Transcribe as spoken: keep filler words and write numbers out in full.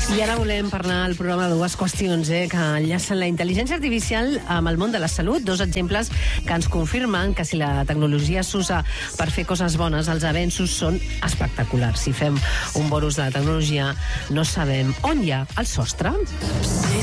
I ara volem parlar al programa de dues qüestions eh, que enllacen la intel·ligència artificial amb el món de la salut. Dos exemples que ens confirmen que si la tecnologia s'usa per fer coses bones, els avenços són espectaculars. Si fem un bon ús de la tecnologia, no sabem on hi ha el sostre.